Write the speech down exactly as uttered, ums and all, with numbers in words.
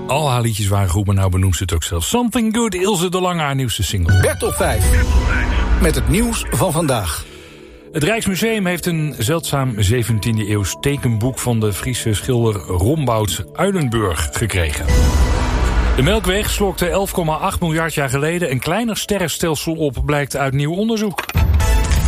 Al haar liedjes waren goed, maar nou benoemt ze het ook zelf. Something Good, Ilse de Lange, haar nieuwste single. Bert op vijf. Met het nieuws van vandaag. Het Rijksmuseum heeft een zeldzaam zeventiende eeuws tekenboek van de Friese schilder Rombout Uilenburg gekregen. De Melkweg slokte elf komma acht miljard jaar geleden een kleiner sterrenstelsel op, blijkt uit nieuw onderzoek.